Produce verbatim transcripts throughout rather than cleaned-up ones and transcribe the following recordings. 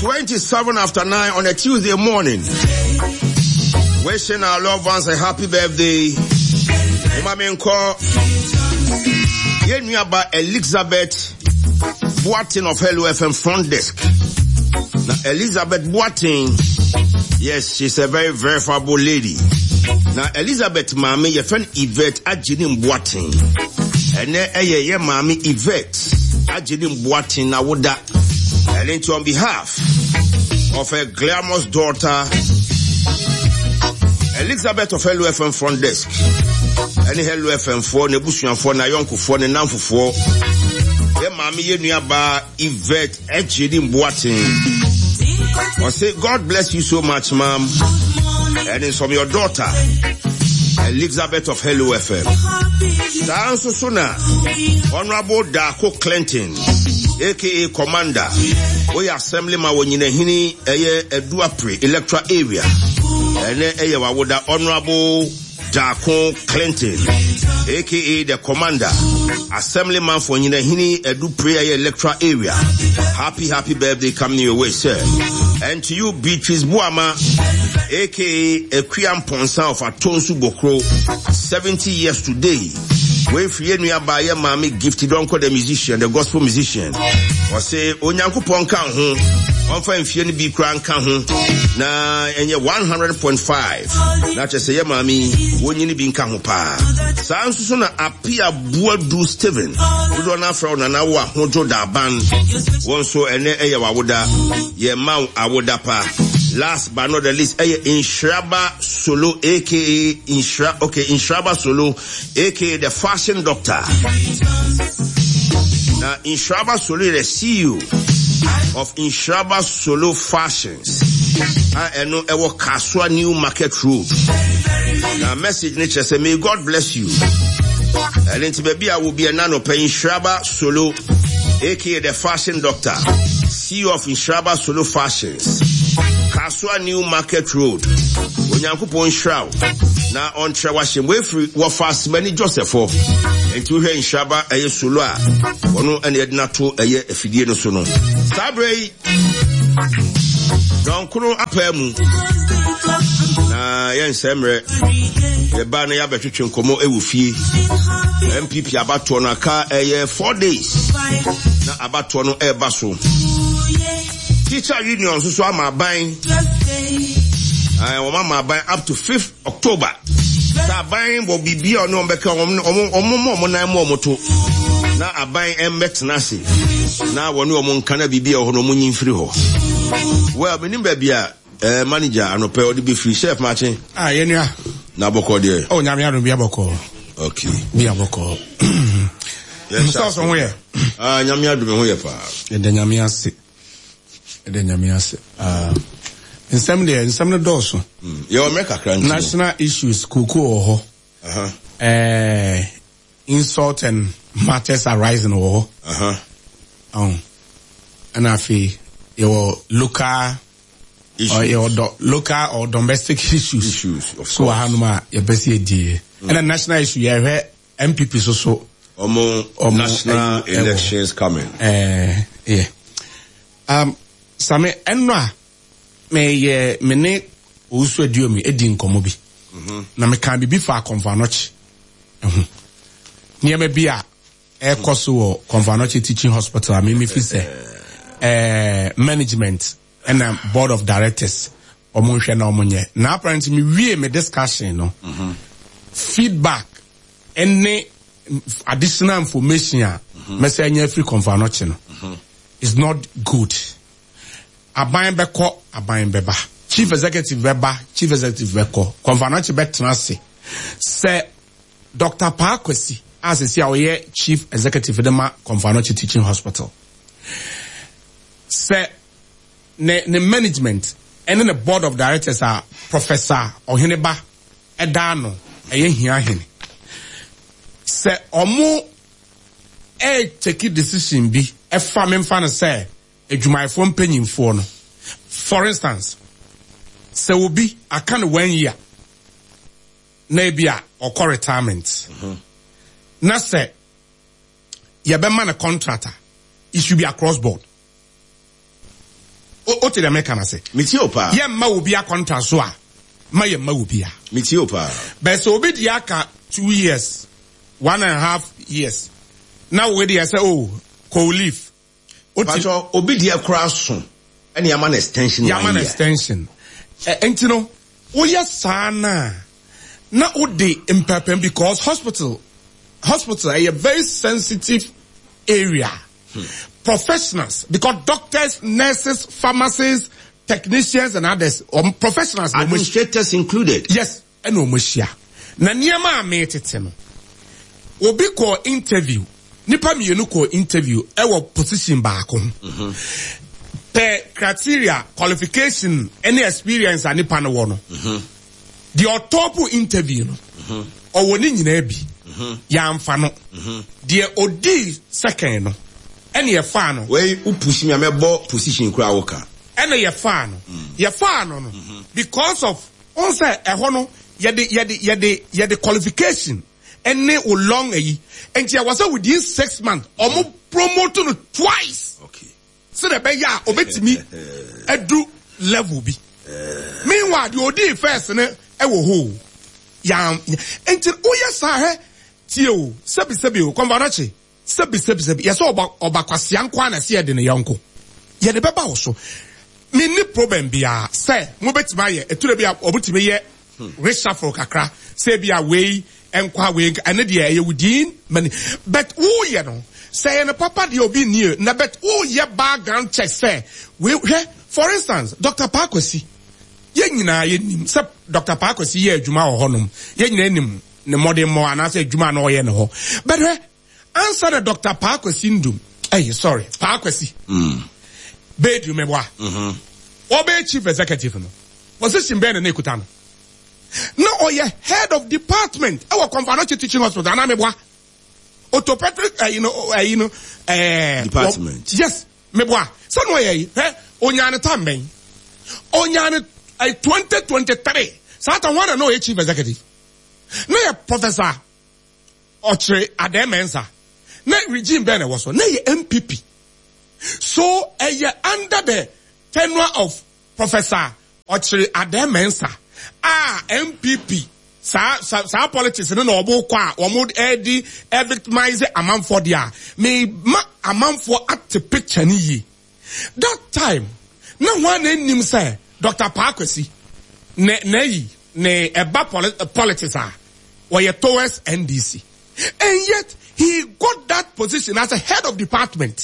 twenty-seven after nine on a Tuesday morning. Wishing our loved ones a happy birthday. Umamenko. Yenu about Elizabeth Boating of Hello F M front desk. Now Elizabeth Boating, yes, she's a very verifiable lady. Now Elizabeth Mami, your friend Yvette Ajinim Boating. And then eh yeah Mami Yvette Ajinim Boating na woda. And then on behalf of her glamorous daughter Elizabeth of Hello F M front desk. Any Hello F M for Nebusian for na yonko for ne namfo for. Yeah Mami ye nuaba Yvette Ajinim Boating. I say, God bless you so much, ma'am. And it's from your daughter, Elizabeth of Hello F M. Sanso Suna, Honorable Darko Clinton, aka Commander, we Assemblyman Wonyinehini, Eye Eduapre, Electoral Area. And then Eye Wawoda, Honorable Darko Clinton, aka the Commander, Assemblyman for Nyinehini, Edupre, Electoral Area. Happy, happy birthday coming your way, sir. And to you, Beatrice Buama, aka Ekriam Ponsa of Atonsu Bokro, seventy years today. We free by your mommy gifted uncle the musician, the gospel musician. Or say, Onyanku Ponka home, one fine Fiani B Cran Kahu, na and your one hundred point five. Not just say, your mommy, when you be Kahupa. Sansuna appear Buadu Steven, who don't have from an hour, Hojo Daban, one so and a Wawoda, ye Mount Awodapa. Last but not the least, Inshraba Solo, aka Inshra, okay, Inshraba Solo, aka the fashion doctor. Now, Inshraba Solo is the C E O of Inshraba Solo Fashions. I know our Kaswa New Market Road. Now, message nature say, may God bless you. And then baby, I will be a nano pay Inshraba Solo, aka the fashion doctor, C E O of Inshraba Solo Fashions. Kaswa New Market Road. Onyankopon Shroud. Na on Trewashim we free wa fast many Josepho. Enti we in Shaba eye solo a. Ono ene edna to eye afidie no so no. Sabre. Don kunu apemu. Na yen semre. Ye ba na ya betwetwe nkomo ewu fie. M P P abato na ka eye four days. Na abato no e ba so. Teacher union so so am buying. I want buy up to fifth October. Sa buying will be be or no beka omo omo omo na mo moto. Na aban emmet na se. Na wonu omo nka bibi o no munyin free ho. Well, me nim baabi a manager anope o de be free chef matching. Ah, yenua. Na boko de. Oh, nyame ado bia boko. Okay. Bia boko. Yes. So so here. Ah, nyame ado me ho ye pa. E de nyame ase. E de nyame ase. Ah. In some day, in some doors. Your America national issues, kuku or uh-huh. Uh, insult and matters arising or uh-huh. Um, and I feel your local issues. Or your do, local or domestic issues. Issues, of so course. Hanuma, your best idea. And a national issue, you have M P P so so. Omo, Omo national uh, elections uh, coming. Uh, yeah. Um, Same enwa. Me ye me ne osu aduo mi edi nkomo bi mhm na me kan bibi fa Convanochi mhm niam bi a e koso wo Convanochi Teaching Hospital me me fi say eh management and um, board of directors omo hwe na omo nye na apparently me wie me discussion no mhm feedback any additional information a me say anya free Convanochi no mhm is not good. Aban beko, aban beba. Chief executive beba, chief executive beko. Convanochi betra se. Se Doctor Parkwesi, as is here, chief executive dema Convanochi Teaching Hospital. Se ne ne management and then the board of directors are Professor Oheneba Edano, eye hia hene. Se omo e take decision bi e fa me mfa no say edwumayfo mpanyimfo no. For instance, se obi aka no one year na bia or retirement. Mm-hmm. Na say ye be man a contractor, it should be across board. o te the American say. Mitiopa. Ye ma obi a contract so a. Ma ye ma obi a. Mitiopa. But so obi di aka two years, one and a half years. Now we dey say oh, co-leave. Pacho obi di akra so. Any yaman extension. Yaman extension. Eh enti no, o ye saa na. Na o dey imperpen because hospital hospital is a very sensitive area. Hmm. Professionals, because doctors, nurses, pharmacists, technicians and others, um, professionals. Administrators included. Yes, and omushia. Na niyama ametete no. Obi ko interview. Nipa miyenu ko interview. Ewo position baako. Mm-hmm. Per criteria, qualification, any experience a nipa no wono. Mm-hmm. The otopu interview no. Mm-hmm. Owoni nyina bi. Mm-hmm. Ya mfa no. Mm-hmm. The odi second no. Any a fan. Where you push me a more position kura woka. Any a fan. Ye fan no. Because of also a hono ye the ye the ye the ye the qualification. Any o long a and she was within six months or more promoted twice. Okay. So the be ya obeti me a do level be. Meanwhile the odi first ne e wo ho. Yam enti oya sa he tio sebi sebi o konvanachi. Sebi sebi sebi yeso oba oba kwasian kwa na se ye de ne yonko ye de beba wo so me ni problem bia say mo betima ye eture bia obutime ye reshuffle kakra say bia we enkwa we ene de ye within many but wo ye no say na papa de obi ni na but wo ye background check say we for instance Doctor Pakwesi ye nyina ye nim say Doctor Pakwesi ye adwuma ho honom ye nyina nim ne modern mo anase adwuma na o ye ne ho but he answer the Doctor Pakwesi ndum. Hey, sorry, Pakwesi. Mm. Bedroom meboa. Mm-hmm. Obe chief executive no. Position be na ekutano. No, or ye head of department. Our Convanoche teaching hospital na meboa. Orthopedic, uh, you know, uh, you know, uh, department. Well, yes, meboa. So no ye, eh, onyane tamben. Onyane uh, twenty twenty-three. So I don't want to know a chief executive. No, ye professor. Ochre ademensa. Na regime bene was so. Na ye M P P. So, eh, ye under the tenure of Professor Ochre ademensa. Ah, M P P. Sa, sa, sa politics no no obo kwa. Omo edi, evictimize amount for dia. Me ma amount for at the picture ni ye. That time, na one name say, Doctor Pakwesi. Ne, ne, ne, eba polit, politics ah. Or ye towards N D C. And yet, he got that position as a head of department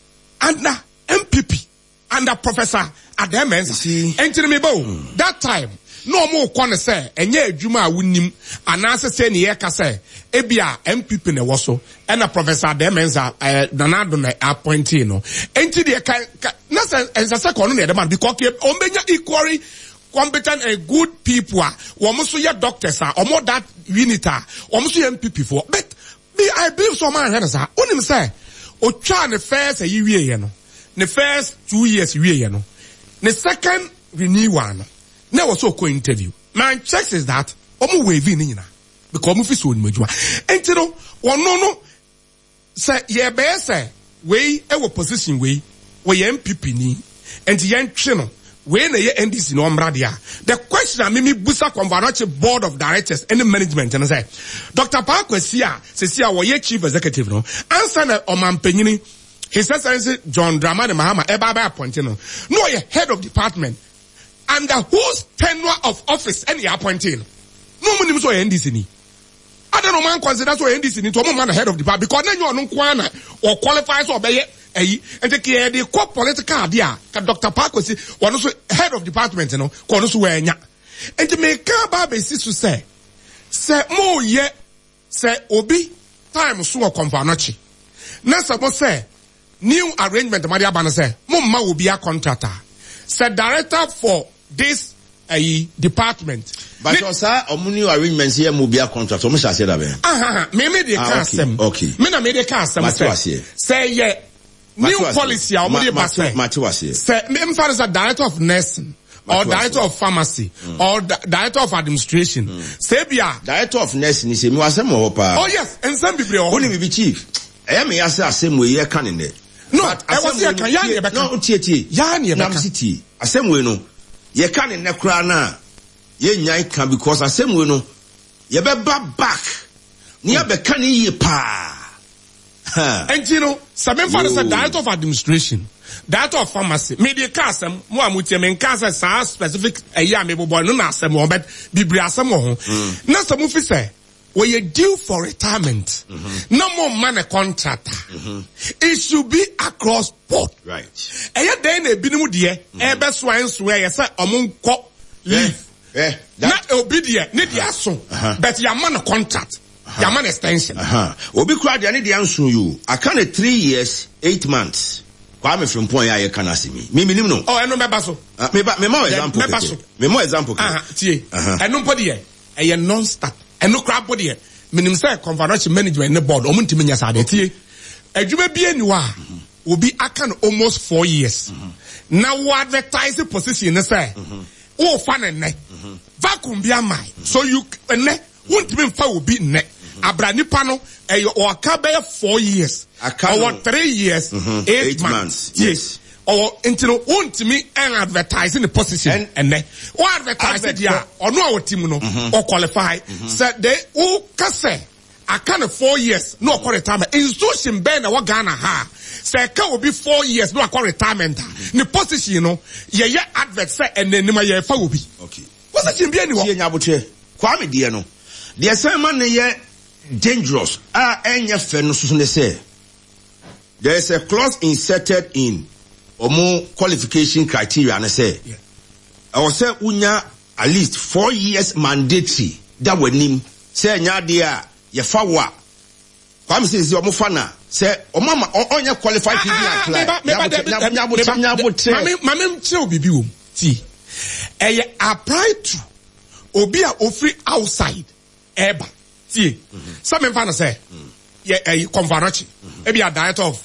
under M P P, under Professor Ademensa. Enter me bo. That time, no more kwana say, enye juma winim, anase say ni eka say, ebia M P P ne waso, and a Professor Ademensa, uh, nanado na appointee no. Enter the eka, nasa, ensa se kono ne demand, because ombenya equally competent and good people are almost your doctors are or more that unit are almost M P P for but me I believe so man has are only say o try the first a year you know the first two years you know the second renew one now also co interview my checks is that omo wave in because mo fi so ni majuma enti no one no no say ye be say we e wo position we we M P P ni enti yen twe no when the N D C no umbradia. The question I mimi busa Convanoche board of directors and the management and I say, Doctor Pakwesi says here we chief executive no answer na omanpenyini His Excellency John Dramani Mahama eba appointed no no ye head of department under whose tenure of office any appointed no money so N D C ni. I don't know man consider so N D C ni to man head of department because then you are no kwana or qualifies or be eh and the the co political idea ka Doctor Pakwesi one also head of department no ko no so wanya and the make ba be si so say say mo ye say obi time so Convanoche na sabo say new arrangement ma dia ba no say mo ma obi a contractor say director for this eh department but you say new arrangement here mo be a contractor mo shall say that be ah me me dey can sem okay me na me dey can sem say say yeah new policy a omudi basay say me em father is director of nursing or director of pharmacy mm. or di director of administration mm. say bia director of nursing say me wasem ho pa oh yes and some people o ni be chief e me yase asem we ye kan ne No, I was here kan ya ne beka. No, tie tie. Ya ne beka. Na msiti. Asem we no. Ye ka ne nekra na ye nyan kan because asem we no ye be back. Ni ya beka ne ye pa. And you know, seven fathers are director of administration, director of pharmacy. Maybe a cast mo amuti men cast sa specific a year maybe boy no na some but bibria some ho. Na some fi say when you due for retirement, mm-hmm. no more money contractor. Mm-hmm. It should be across board. Right. And yet then a binimu dear, ebe swine swear yes among co leave. Eh, not obedient, need your son, but your man contract. Uh-huh. Your man extension. Uh-huh. Obi crowd any the answer you. I can a three years, eight months. Kwame from point I can ask me. Me minimum no. Oh, I know me baso. Me ba me more example. Me more example. Ah, tie. I know body here. I non stop. I know crowd body here. Minim say conference management in the board. Omo ntimi nya sa de tie. Adwuma bi eni wa. Obi akan almost four years. Now what advertise position ne say. Oh fan and ne. Vacuum bi amai. So you ne won't even fa obi ne. Abrani pano, eh, or a four years, or three years, mm-hmm. eight, eight months. months. Yes. Or into won't me and advertising the position and, and then or advertise it, yeah, or no, team, no, mm-hmm. or qualify. Mm-hmm. So they, oh, kase, I can't four years, no, call retirement. Institution Ben, or Ghana, ha. Say, can will be four years, no, call retirement. Mm-hmm. The position, you know, yeah, yeah, advert say, and then my year will be. Okay. What's the Jim Bianni? Kwame Diano. The assignment, yeah. Dangerous. Ah, enya feno susune say. There is a clause inserted in omo qualification criteria and say. Yeah. I was say unya at least four years mandatory. That when him say nya dia ye fawa. Kwame say omo fana say omo onya qualified P D apply. Mami mami mche bibi wo. Ti. Eye apply to obi a ofri outside eba. See, mm-hmm. some in Fana say, yeah, a convarachi, maybe a diet of,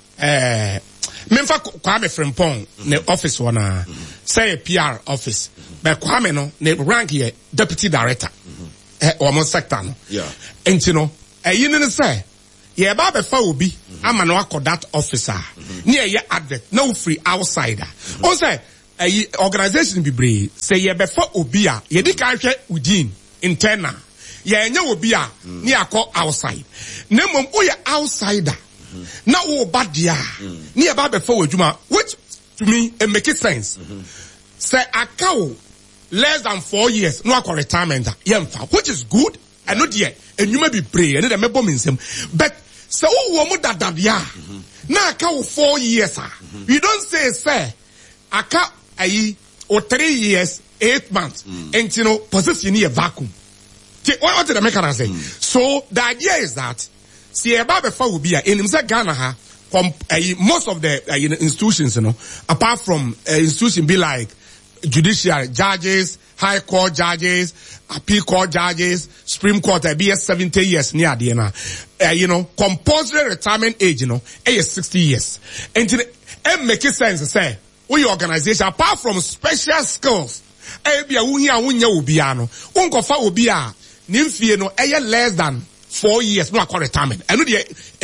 eh, Memfa Kwame Frimpong, ne office one, say a P R office, but Kwame no, ne rank here, deputy director, eh, almost sector no. Yeah. And you know, a union say, yeah, Baba Faubi, I'm an wako that officer, near your advert, no free outsider. Also, a organization be brave, say, yeah, before Obia, ye di can't within, internal. Yeah, nya obi a ni akọ outside. Na mom o ya outsider. Na wo bad dia. Ni e ba be fa wadwuma, which to me it make sense. Say akawo less than four years no akọ retirement yemfa, which is good. I know there enwuma be pray, and dem mebo nsem. But say wo wo mo dadadia. Na akawo four years ah. You don't say say aka ayi or three years, eight months. And you know position in a vacuum. What did I make her say? Mm. So the idea is that see a Baba will be in Ghana ha from uh, most of the uh, institutions, you know, apart from uh, institutions be like judiciary judges, high court judges, appeal court judges, Supreme Court, I be seventy years near the end. Uh, you know, compulsory retirement age, you know, is sixty years. And it make sense to say, we organization apart from special skills, eh be a wunya wunya ubiano, unkofa ubia. Nimfie no eye less than four years no akọ retirement. I know the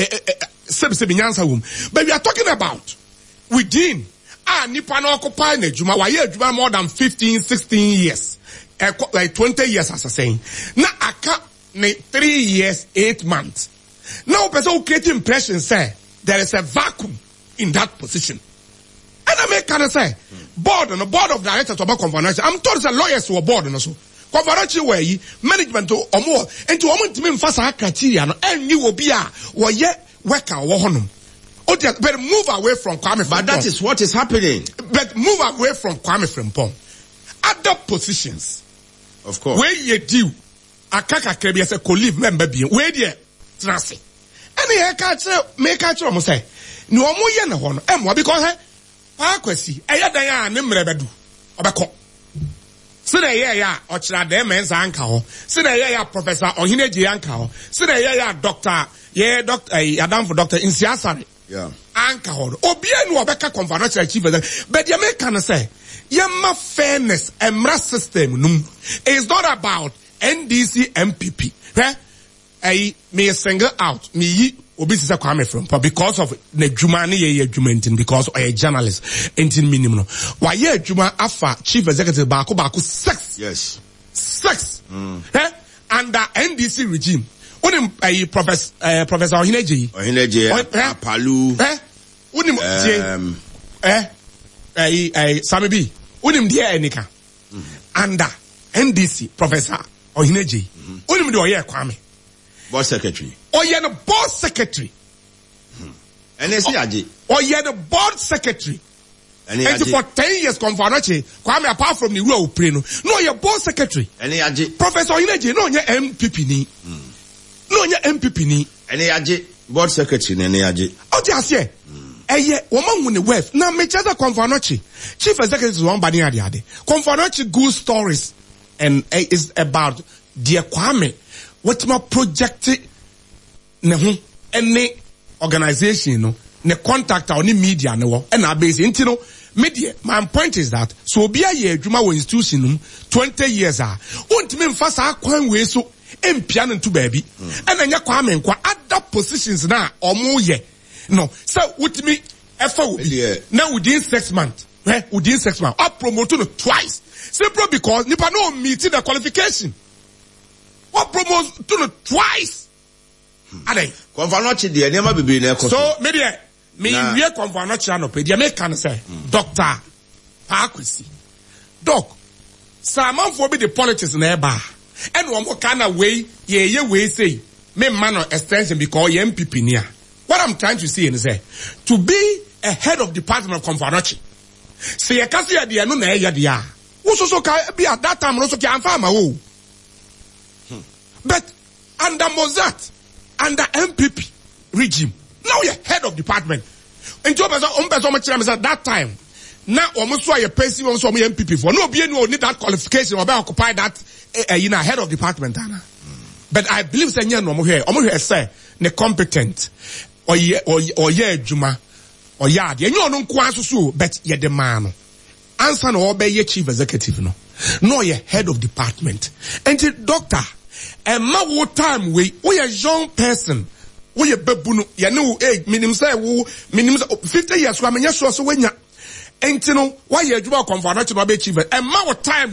sebi sebi nyansa wom. But we are talking about within ah nipa no occupy na adwuma wa ye adwuma more than fifteen, sixteen years. Like twenty years as I saying. Na aka ne three years, eight months. Now person who create impression say there is a vacuum in that position. And I make kind of say board on the board of directors of a conference. I'm told the lawyers who are board and so. Convarachi way management to or more and to woman to me fasa criteria and you will be a or yet worker or honum. Oh, but move away from Kwame Frimpong. But that is what is happening. But move away from Kwame Frimpong. Other positions, of course, where you do a kaka krebi as a colleague member being where you trust. Any hair catcher make catcher almost say no more yen honor and what because eh Pakwesi Ayadaya Nimrebedu Obako. Sina yeah ya ochra de men's anka ho. Sina yeah ya professor Ohineji anka ho. Sina yeah ya doctor yeah doctor Adam for doctor Insiasare. Yeah. Anka ho. Obia no obeka conference chief but the American say yema fairness emra system num is not about N D C M P P. Eh? I me single out me obi sisa Kwame Frimpong because of the juma ne ye juma ntin because or a journalist ntin minimum no why ye juma afa chief executive baako baako six yes six mm. eh under N D C regime unim eh professor eh professor Ohineje Ohineje Apalu eh unim um, eh eh eh Samibi unim dia enika mm. under N D C professor Ohineje mm. unim de oye Kwame board secretary. Or you're the board secretary. And they say Aji. Or you're the board secretary. And for ten years, Konfanoche, Kwame apart from the rule of Preno. No, you're board secretary. And Aji. Professor Ineji, no, you're M P P ni. No, you're M P P ni. And Aji, board secretary, and Aji. Oh, just yeah. Eh, yeah, woman win the wealth. Now, me just a Konfanoche. Chief executive is one body adi adi. Konfanoche good stories. And uh, is about dear Kwame. What my project ne ho any organization no ne contact or ni media ne wo and na base nti no media my point is that so obi aye adwuma wo institution num twenty years ah ontimi mfa sa kwan we so empia no nto baabi and anya Kwame nkwa other positions na omo ye no so wutimi efa obi now within six months eh within six months up promote no twice simply because nipa no meet the qualification. What promotes to the twice? Are they? Konfanoche de never be na So maybe me we Konfanoche anope de make can say Doctor Pakwesi. Doc. Saman for be the politics na eba. And one more kind of way ye ye way say me man on extension because ye M P P near. What I'm trying to say is say to be a head of department of Konfanoche. Say ye kasi ya de no na ya de a. Wo so so ka be at that time no so ka amfa ma wo. But under Mozart, under M P P regime, now you're head of department. And job as at that time. Now almost why you're paying on some M P P for no be any need that qualification or occupy that uh, you know head of department. Mm. But I believe that you're no more here. I'm here say ne competent or ye or or ye juma or yard. You know no kwansu but you're the man. Answer no obey your chief executive no. No you're head of department. And the doctor. And my wo time we we a young person we a babu ya no eh minim say wo minim fifty years kwa menya so so wenya enti no why you adwuma Konfanoche no be chief and my time